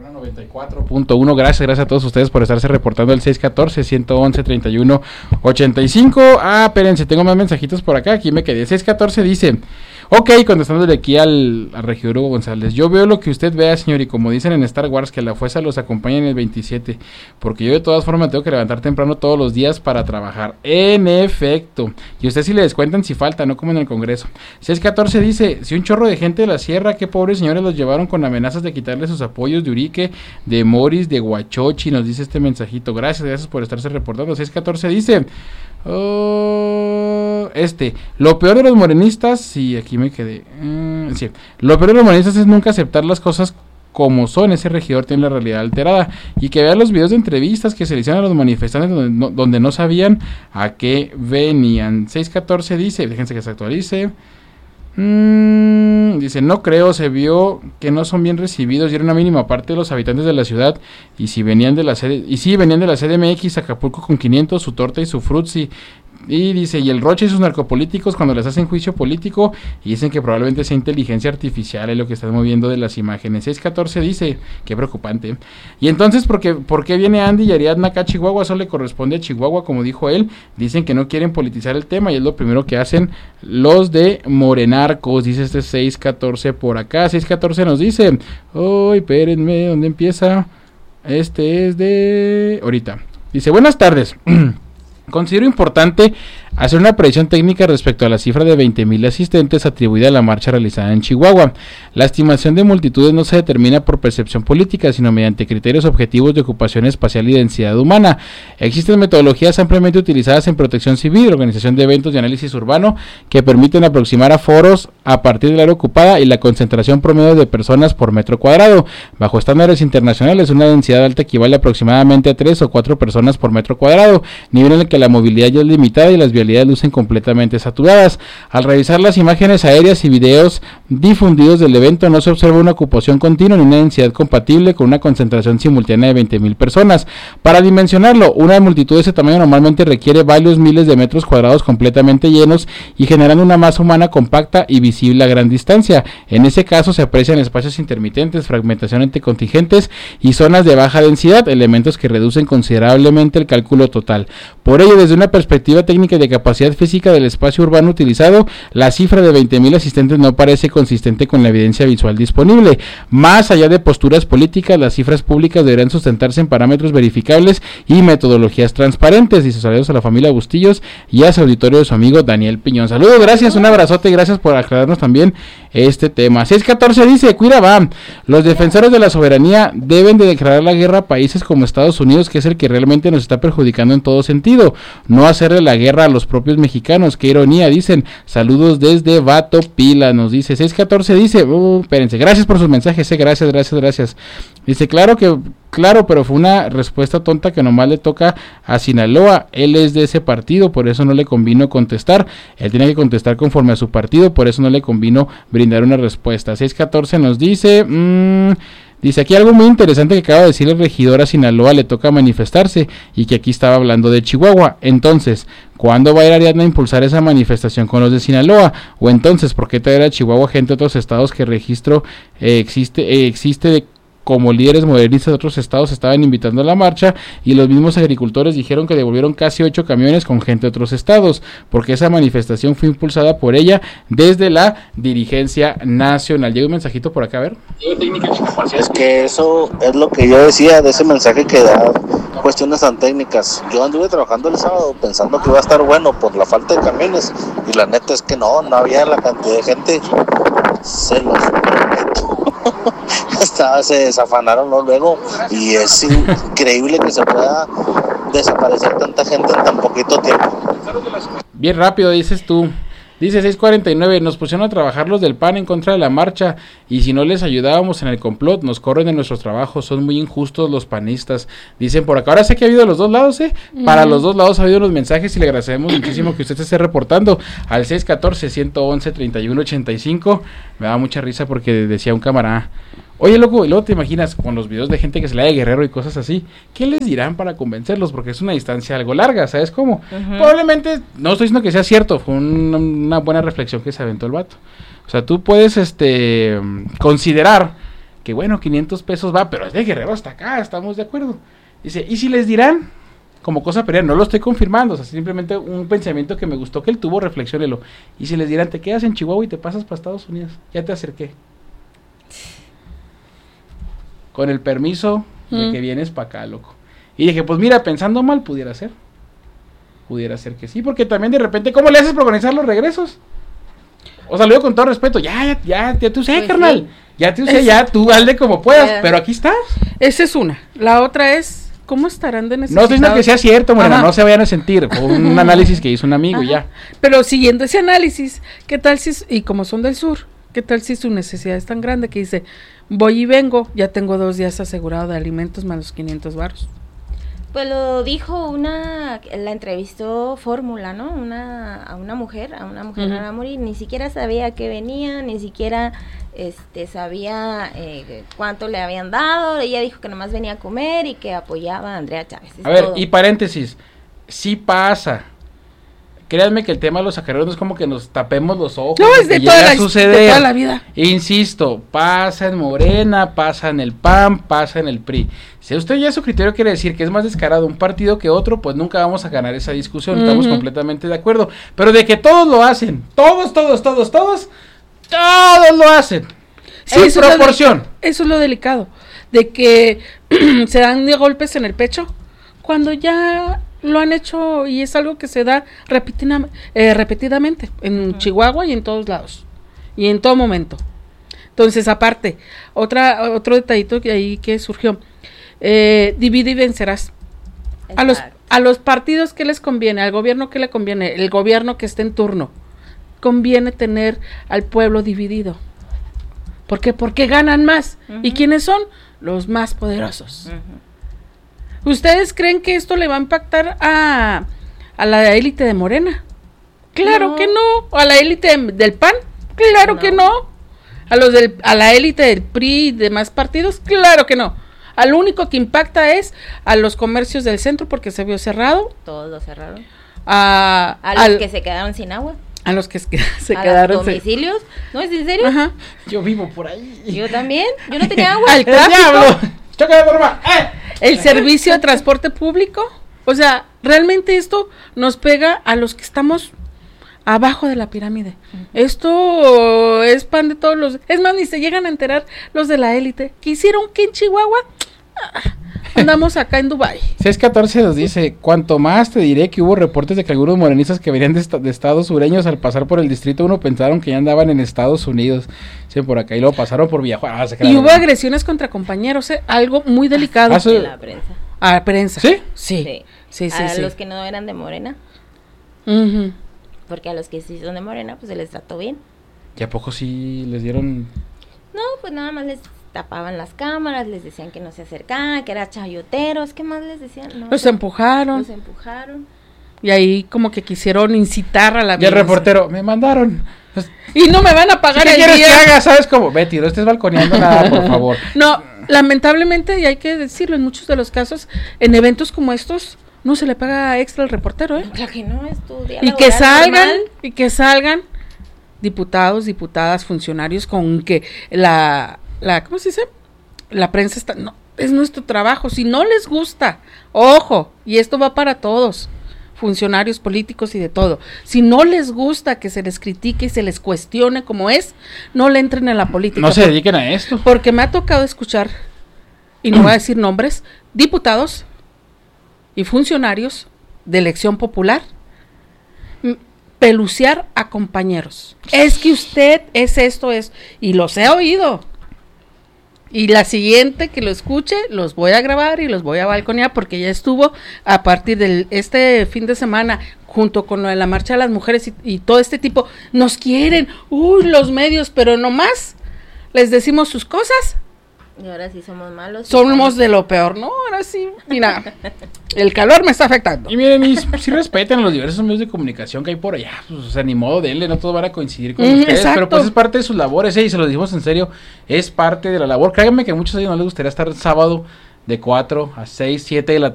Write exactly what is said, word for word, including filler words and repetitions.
noventa y cuatro punto uno. Gracias, gracias a todos ustedes por estarse reportando el seis uno cuatro, uno uno uno, tres uno ocho cinco. Ah, espérense, tengo más mensajitos por acá. Aquí me quedé. seis uno cuatro dice: ok, contestándole aquí al, al regidor Hugo González. Yo veo lo que usted vea, señor, y como dicen en Star Wars, que la fuerza los acompaña en el veintisiete, porque yo de todas formas tengo que levantar temprano todos los días para trabajar. En efecto. Y usted sí le descuentan si falta, no como en el Congreso. seis uno cuatro dice: si un chorro de gente de la sierra, qué pobres señores los llevaron con amenazas de quitarle sus apoyos de Urique, de Moris, de Huachochi, nos dice este mensajito. Gracias, gracias por estarse reportando. seis uno cuatro dice: Oh, este, lo peor de los morenistas, sí, aquí me quedé, uh, sí, lo peor de los morenistas es nunca aceptar las cosas como son. Ese regidor tiene la realidad alterada, y que vean los videos de entrevistas que se le hicieron a los manifestantes donde no, donde no sabían a qué venían. seis uno cuatro dice, déjense que se actualice. Mm, dice: no creo, se vio que no son bien recibidos y era una mínima parte de los habitantes de la ciudad, y si venían de la sede, y si venían de la C D M X, Acapulco con quinientos, su torta y su frutzi. Y dice: y el Roche y sus narcopolíticos cuando les hacen juicio político y dicen que probablemente sea inteligencia artificial es lo que están moviendo de las imágenes. seis uno cuatro dice: qué preocupante. Y entonces, ¿por qué, ¿por qué viene Andy y Ariadna acá a Chihuahua? Eso le corresponde a Chihuahua, como dijo él. Dicen que no quieren politizar el tema y es lo primero que hacen los de Morenarcos, dice este seis uno cuatro por acá. seis uno cuatro nos dice: oh, espérenme, ¿dónde empieza? Este es de... ahorita. Dice: buenas tardes. Considero importante hacer una predicción técnica respecto a la cifra de veinte mil asistentes atribuida a la marcha realizada en Chihuahua. La estimación de multitudes no se determina por percepción política, sino mediante criterios objetivos de ocupación espacial y densidad humana. Existen metodologías ampliamente utilizadas en protección civil, organización de eventos y análisis urbano que permiten aproximar aforos a partir del área ocupada y la concentración promedio de personas por metro cuadrado. Bajo estándares internacionales, una densidad alta equivale aproximadamente a tres o cuatro personas por metro cuadrado, nivel en el que la movilidad ya es limitada y las vialidades lucen completamente saturadas. Al revisar las imágenes aéreas y videos difundidos del evento, no se observa una ocupación continua ni una densidad compatible con una concentración simultánea de veinte mil personas. Para dimensionarlo, una multitud de ese tamaño normalmente requiere varios miles de metros cuadrados completamente llenos y generando una masa humana compacta y visible a gran distancia. En ese caso se aprecian espacios intermitentes, fragmentación entre contingentes y zonas de baja densidad, elementos que reducen considerablemente el cálculo total. Por ello, desde una perspectiva técnica de capacidad física del espacio urbano utilizado, la cifra de veinte mil asistentes no parece consistente con la evidencia visual disponible. Más allá de posturas políticas, las cifras públicas deberán sustentarse en parámetros verificables y metodologías transparentes. Y sus saludos a la familia Bustillos y a su auditorio de su amigo Daniel Piñón. Saludos, gracias, un abrazote y gracias por aclararnos también este tema. seis uno cuatro dice: cuida va, los defensores de la soberanía deben de declarar la guerra a países como Estados Unidos, que es el que realmente nos está perjudicando en todo sentido, no hacerle la guerra a los propios mexicanos. Qué ironía, dicen. Saludos desde Vato Pila, nos dice. seis uno cuatro dice: uh, espérense, gracias por sus mensajes, eh, gracias, gracias, gracias. Dice: claro que, claro, pero fue una respuesta tonta que nomás le toca a Sinaloa. Él es de ese partido, por eso no le convino contestar. Él tiene que contestar conforme a su partido, por eso no le convino brindar una respuesta. seis uno cuatro nos dice... Mmm, Dice aquí algo muy interesante que acaba de decir el regidor: a Sinaloa le toca manifestarse, y que aquí estaba hablando de Chihuahua. Entonces, ¿cuándo va a ir Ariadna a impulsar esa manifestación con los de Sinaloa? O entonces, ¿por qué traer a Chihuahua gente de otros estados que registro eh, existe, eh, existe de como líderes modernistas de otros estados estaban invitando a la marcha, y los mismos agricultores dijeron que devolvieron casi ocho camiones con gente de otros estados, porque esa manifestación fue impulsada por ella desde la dirigencia nacional? Llega un mensajito por acá, a ver. Es que eso es lo que yo decía de ese mensaje, que da cuestiones tan técnicas. Yo anduve trabajando el sábado pensando que iba a estar bueno por la falta de camiones, y la neta es que no, no había la cantidad de gente, se los prometo. Estaba, se desafanaron luego, y es increíble que se pueda desaparecer tanta gente en tan poquito tiempo. Bien rápido, dices tú. Dice seis cuarenta y nueve, nos pusieron a trabajar los del P A N en contra de la marcha, y si no les ayudábamos en el complot, nos corren de nuestros trabajos, son muy injustos los panistas, dicen por acá. Ahora sé que ha habido los dos lados, ¿eh? Mm. Para los dos lados ha habido los mensajes, y le agradecemos muchísimo que usted se esté reportando al seis uno cuatro, uno uno, tres uno ocho cinco. Me da mucha risa porque decía un camarada: oye, loco, y luego te imaginas con los videos de gente que se le da de guerrero y cosas así, ¿qué les dirán para convencerlos? Porque es una distancia algo larga, ¿sabes cómo? Uh-huh. Probablemente, no estoy diciendo que sea cierto, fue un, una buena reflexión que se aventó el vato. O sea, tú puedes este considerar que bueno, quinientos pesos va, pero es de Guerrero hasta acá, estamos de acuerdo. Dice, ¿y si les dirán? Como cosa peregrina, no lo estoy confirmando, o sea, simplemente un pensamiento que me gustó que él tuvo, reflexiónelo. Y si les dirán, te quedas en Chihuahua y te pasas para Estados Unidos, ya te acerqué. Con el permiso de mm. que vienes para acá, loco. Y dije, pues mira, pensando mal, pudiera ser. Pudiera ser que sí, porque también de repente, ¿cómo le haces para organizar los regresos? O sea, lo digo con todo respeto, ya, ya, ya, ya te usé, pues carnal. Sí. Ya te usé, es, ya, tú hazle como puedas, eh, pero aquí estás. Esa es una. La otra es... ¿Cómo estarán de necesitados? No estoy diciendo que sea cierto, Morena, Ajá. no se vayan a sentir. Fue un análisis que hizo un amigo y ya. Pero siguiendo ese análisis, ¿qué tal si, y como son del sur, qué tal si su necesidad es tan grande que dice, voy y vengo, ya tengo dos días asegurado de alimentos más los quinientos varos? Pues lo dijo una, la entrevistó Fórmula, ¿no? Una, a una mujer, a una mujer uh-huh. a morir, ni siquiera sabía que venía, ni siquiera este sabía eh, cuánto le habían dado, ella dijo que nomás venía a comer y que apoyaba a Andrea Chávez. A ver, todo. Y paréntesis, sí pasa. Créanme que el tema de los acarreos no es como que nos tapemos los ojos. No, es de toda, la, de toda la vida. Insisto, pasa en Morena, pasa en el P A N, pasa en el P R I. Si usted ya su criterio quiere decir que es más descarado un partido que otro, pues nunca vamos a ganar esa discusión, uh-huh. estamos completamente de acuerdo. Pero de que todos lo hacen, todos, todos, todos, todos, todos lo hacen. Sí, en eso proporción. Es lo, eso es lo delicado, de que se dan de golpes en el pecho cuando ya... lo han hecho y es algo que se da repetida, eh, repetidamente en uh-huh. Chihuahua y en todos lados y en todo momento. Entonces, aparte, otra otro detallito que ahí que surgió, eh, divide y vencerás. Exacto. A los a los partidos que les conviene, al gobierno que le conviene, el gobierno que esté en turno, conviene tener al pueblo dividido. ¿Por qué? Porque ganan más. Uh-huh. ¿Y quiénes son? Los más poderosos. Uh-huh. ¿Ustedes creen que esto le va a impactar a, a la élite de Morena? Claro no. que no. ¿A la élite del P A N? Claro no. que no. ¿A los del, a la élite del P R I y demás partidos? Claro que no. Al único que impacta es a los comercios del centro porque se vio cerrado. Todos lo cerraron. A, a los al, que se quedaron sin agua. A los que se a quedaron los domicilios. Se... ¿No es en serio? Ajá. Yo vivo por ahí. Yo también. Yo no tenía agua. Al tráfico. ¡Choca de broma! ¡Eh! El servicio de transporte público. O sea, realmente esto nos pega a los que estamos abajo de la pirámide. Uh-huh. Esto es pan de todos los... Es más, ni se llegan a enterar los de la élite. ¿Qué hicieron que en Chihuahua? Andamos acá en Dubái. seis catorce nos dice, cuanto más te diré que hubo reportes de que algunos morenistas que venían de, esta, de estados sureños al pasar por el distrito uno pensaron que ya andaban en Estados Unidos. Sí, por acá y luego pasaron por Villajuana. Ah, y hubo bien. agresiones contra compañeros, ¿eh? Algo muy delicado. A la prensa. A la prensa. ¿Sí? Sí. Sí, sí, sí. A sí. los que no eran de Morena. Uh-huh. Porque a los que sí son de Morena, pues se les trató bien. ¿Y a poco sí les dieron...? No, pues nada más les tapaban las cámaras, les decían que no se acercaban, que eran chayoteros, ¿qué más les decían? No, los empujaron. Los empujaron. Y ahí como que quisieron incitar a la violencia. Y el reportero, me mandaron. Pues, y no me van a pagar ¿qué el quieres día? que haga? ¿Sabes cómo? Betty, no estés balconeando nada, por favor. No, lamentablemente, y hay que decirlo, en muchos de los casos, en eventos como estos, no se le paga extra al reportero, ¿eh? No, claro que no, es tu día Y que salgan, normal. y que salgan diputados, diputadas, funcionarios con que la, la, ¿cómo se dice? La prensa está, no, es nuestro trabajo, si no les gusta, ojo, y esto va para todos, funcionarios políticos y de todo, si no les gusta que se les critique y se les cuestione como es, no le entren en la política. No se dediquen a esto. Porque me ha tocado escuchar, y no voy a decir nombres, diputados y funcionarios de elección popular peluciar a compañeros. Es que usted es esto, es, y los he oído. Y la siguiente que lo escuche, los voy a grabar y los voy a balconear porque ya estuvo a partir de este fin de semana, junto con lo de la marcha de las mujeres y, y todo este tipo, nos quieren, uy, los medios, pero nomás les decimos sus cosas. Y ahora sí somos malos. Somos de lo peor, ¿no? Ahora sí, mira, el calor me está afectando. Y miren, y si respeten los diversos medios de comunicación que hay por allá, pues, o sea, ni modo, denle, no todos van a coincidir con mm, ustedes, exacto. Pero pues es parte de sus labores, ¿eh? Y se lo dijimos en serio, es parte de la labor. Créanme que a muchos de ellos no les gustaría estar sábado de cuatro a seis, siete de la tarde